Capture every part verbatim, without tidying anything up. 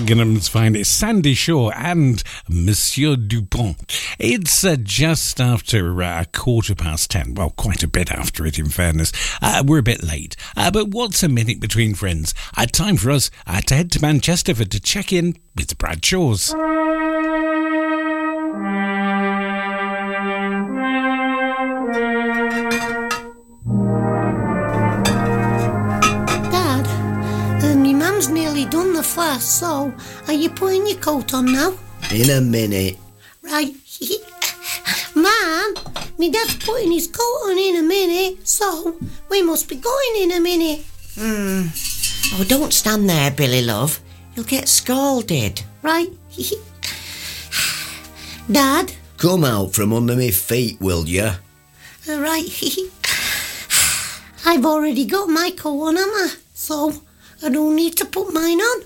Dagenham's finest, Sandy Shaw and Monsieur Dupont. It's uh, just after uh, quarter past ten. Well, quite a bit after it, in fairness. Uh, we're a bit late. Uh, but what's a minute between friends? Uh, time for us uh, to head to Manchester for to check in with the Bradshaws. Nearly done the flash, so are you putting your coat on now? In a minute. Right. Mum, my dad's putting his coat on in a minute, so we must be going in a minute. Hmm. Oh, don't stand there, Billy, love. You'll get scalded. Right. Dad? Come out from under me feet, will you? Uh, right. I've already got my coat on, am I? So I don't need to put mine on.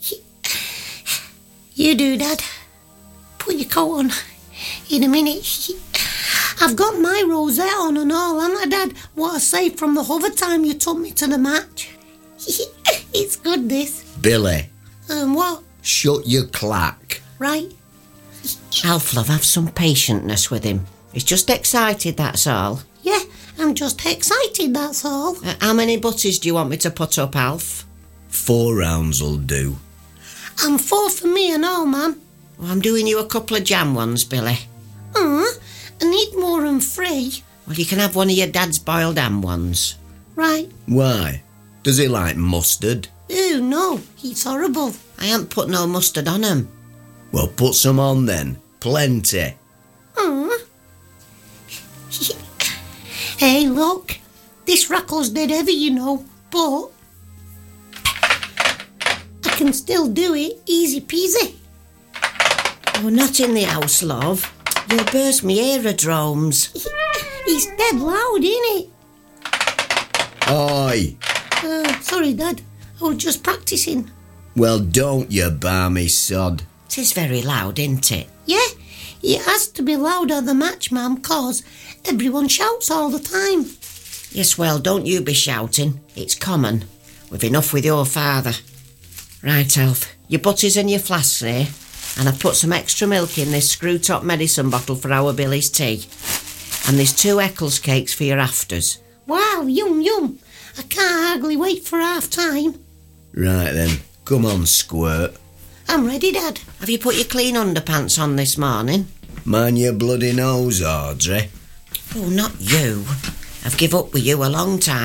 You do, Dad. Put your coat on. In a minute. I've got my rosette on and all, haven't I, Dad? What I saved from the other time you took me to the match. It's good, this. Billy. Um, what? Shut your clack. Right. Alf, love, have some patientness with him. He's just excited, that's all. Yeah, I'm just excited, that's all. Uh, how many butties do you want me to put up, Alf? Four rounds'll do. I'm four for me and all, Mum. Well, I'm doing you a couple of jam ones, Billy. Uh, I need more than three. Well, you can have one of your dad's boiled ham ones. Right. Why? Does he like mustard? Oh, no, he's horrible. I ain't put no mustard on him. Well, put some on then. Plenty. Uh. Hey, look. This rackle's dead heavy, you know, but I can still do it easy peasy. Oh, not in the house, love. You'll burst me aerodromes. He's dead loud, ain't it? Oi! Uh, sorry, Dad. I was just practising. Well, don't you, barmy sod. It is very loud, isn't it? Yeah, it has to be loud at the match, Ma'am, cause everyone shouts all the time. Yes, well, don't you be shouting. It's common. We've enough with your father. Right, Alf, your butties and your flasks there, and I've put some extra milk in this screw-top medicine bottle for our Billy's tea. And there's two Eccles cakes for your afters. Wow, yum, yum. I can't hardly wait for half time. Right then, come on, squirt. I'm ready, Dad. Have you put your clean underpants on this morning? Mind your bloody nose, Audrey. Oh, not you. I've give up with you a long time.